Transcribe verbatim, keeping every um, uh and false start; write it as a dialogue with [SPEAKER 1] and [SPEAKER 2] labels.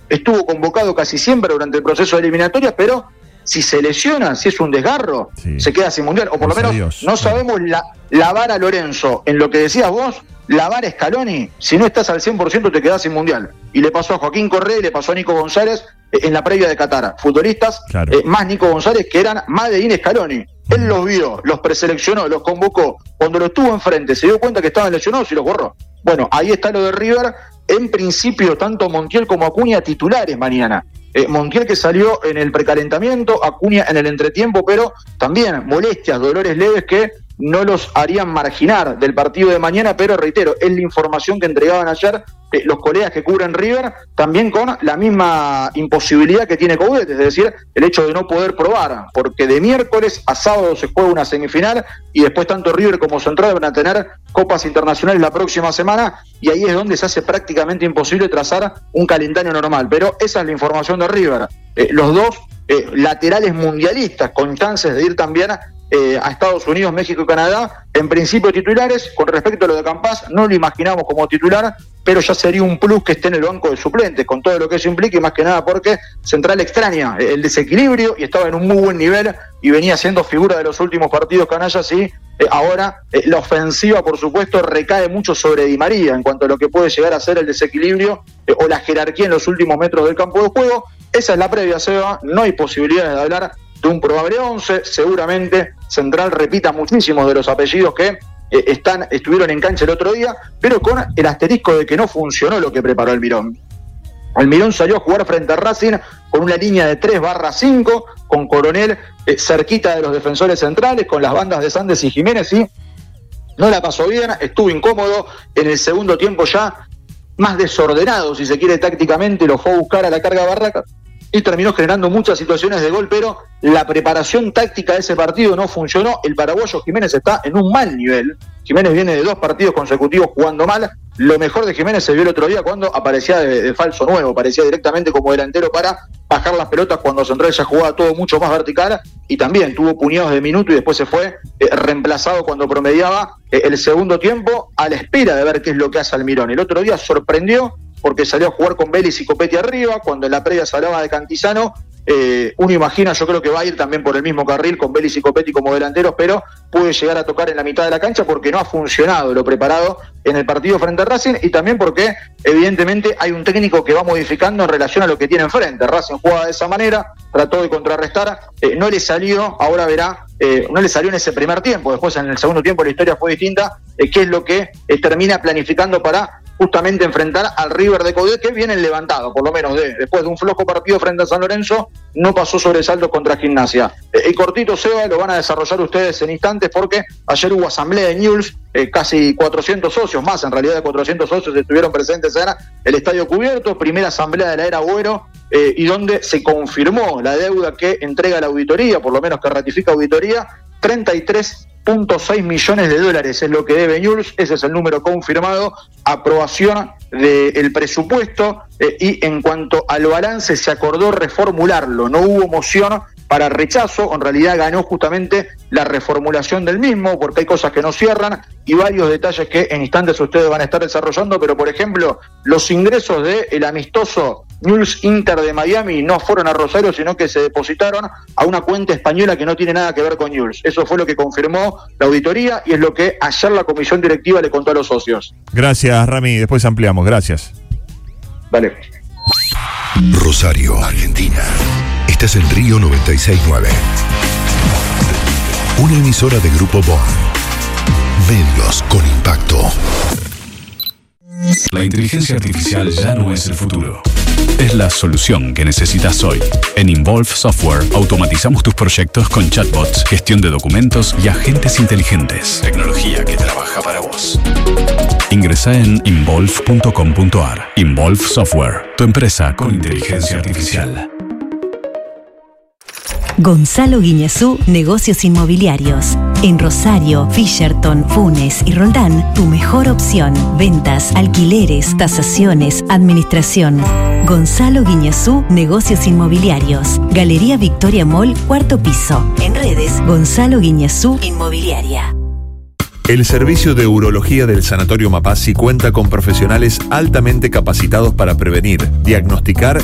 [SPEAKER 1] estuvo convocado casi siempre durante el proceso de eliminatorias, pero si se lesiona, si es un desgarro, sí, se queda sin mundial. O por lo menos Dios. no sabemos la, la vara Lorenzo. En lo que decías vos, la vara Scaloni, si no estás al cien por ciento te quedás sin mundial. Y le pasó a Joaquín Correa y le pasó a Nico González eh, en la previa de Qatar. Futbolistas, claro. eh, más Nico González, que eran Medellín Scaloni. Él los vio, los preseleccionó, los convocó. Cuando lo tuvo enfrente, se dio cuenta que estaban lesionados y los borró. Bueno, ahí está lo de River. En principio, tanto Montiel como Acuña titulares mañana. Eh, Montiel que salió en el precalentamiento, Acuña en el entretiempo, pero también molestias, dolores leves que no los harían marginar del partido de mañana, pero reitero, es la información que entregaban ayer eh, los colegas que cubren River, también con la misma imposibilidad que tiene Coudet, es decir, el hecho de no poder probar, porque de miércoles a sábado se juega una semifinal y después tanto River como Central van a tener copas internacionales la próxima semana y ahí es donde se hace prácticamente imposible trazar un calendario normal, pero esa es la información de River. Eh, los dos eh, laterales mundialistas con chances de ir también Eh, a Estados Unidos, México y Canadá, en principio titulares. Con respecto a lo de Campás, no lo imaginamos como titular, pero ya sería un plus que esté en el banco de suplentes, con todo lo que eso implica, y más que nada porque Central extraña el desequilibrio y estaba en un muy buen nivel y venía siendo figura de los últimos partidos canallas, y eh, ahora eh, la ofensiva, por supuesto, recae mucho sobre Di María en cuanto a lo que puede llegar a ser el desequilibrio eh, o la jerarquía en los últimos metros del campo de juego. Esa es la previa, Seba, no hay posibilidades de hablar de un probable once, seguramente Central repita muchísimos de los apellidos que eh, están estuvieron en cancha el otro día, pero con el asterisco de que no funcionó lo que preparó Almirón. Almirón salió a jugar frente a Racing con una línea de tres barra cinco, con Coronel eh, cerquita de los defensores centrales, con las bandas de Sandes y Jiménez, y no la pasó bien, estuvo incómodo. En el segundo tiempo ya más desordenado, si se quiere, tácticamente, lo fue a buscar a la carga Barraca y terminó generando muchas situaciones de gol, pero la preparación táctica de ese partido no funcionó. El paraguayo Jiménez está en un mal nivel. Jiménez viene de dos partidos consecutivos jugando mal. Lo mejor de Jiménez se vio el otro día cuando aparecía de, de falso nuevo, aparecía directamente como delantero para bajar las pelotas cuando Central ya jugaba todo mucho más vertical, y también tuvo puñados de minuto y después se fue eh, reemplazado cuando promediaba eh, el segundo tiempo, a la espera de ver qué es lo que hace Almirón. El otro día sorprendió porque salió a jugar con Vélez y Copetti arriba. Cuando en la previa se hablaba de Cantizano, eh, uno imagina, yo creo que va a ir también por el mismo carril con Vélez y Copetti como delanteros, pero puede llegar a tocar en la mitad de la cancha porque no ha funcionado lo preparado en el partido frente a Racing, y también porque evidentemente hay un técnico que va modificando en relación a lo que tiene enfrente. Racing juega de esa manera, trató de contrarrestar, eh, no le salió, ahora verá, eh, no le salió en ese primer tiempo, después en el segundo tiempo la historia fue distinta, eh, qué es lo que eh, termina planificando para justamente enfrentar al River de Coudet, que viene levantado, por lo menos de, después de un flojo partido frente a San Lorenzo, no pasó sobresaltos contra Gimnasia. Eh, el cortito, Seba, lo van a desarrollar ustedes en instantes porque ayer hubo asamblea de Newell's, eh, casi cuatrocientos socios, más en realidad de cuatrocientos socios estuvieron presentes en el estadio cubierto, primera asamblea de la era Agüero, eh, y donde se confirmó la deuda que entrega la auditoría, por lo menos que ratifica auditoría, treinta y tres punto seis millones de dólares es lo que debe Newell's, ese es el número confirmado, aprobación del presupuesto, eh, y en cuanto al balance se acordó reformularlo, no hubo moción para rechazo, en realidad ganó justamente la reformulación del mismo, porque hay cosas que no cierran y varios detalles que en instantes ustedes van a estar desarrollando, pero por ejemplo, los ingresos del amistoso Newell's Inter de Miami no fueron a Rosario, sino que se depositaron a una cuenta española que no tiene nada que ver con Newell's. Eso fue lo que confirmó la auditoría y es lo que ayer la comisión directiva le contó a los socios.
[SPEAKER 2] Gracias, Rami, después ampliamos, gracias.
[SPEAKER 1] Vale.
[SPEAKER 3] Rosario, Argentina. Estás en Río noventa y seis punto nueve. Una emisora de Grupo Bond. Medios con impacto.
[SPEAKER 4] La inteligencia artificial ya no es el futuro. Es la solución que necesitas hoy. En Involve Software automatizamos tus proyectos con chatbots, gestión de documentos y agentes inteligentes. Tecnología que trabaja para vos. Ingresá en involve punto com punto ar. Involve Software, tu empresa con inteligencia artificial.
[SPEAKER 5] Gonzalo Guiñazú, Negocios Inmobiliarios. En Rosario, Fisherton, Funes y Roldán, tu mejor opción. Ventas, alquileres, tasaciones, administración. Gonzalo Guiñazú, Negocios Inmobiliarios. Galería Victoria Mall, cuarto piso. En redes, Gonzalo Guiñazú Inmobiliaria.
[SPEAKER 2] El servicio de urología del Sanatorio Mapasi cuenta con profesionales altamente capacitados para prevenir, diagnosticar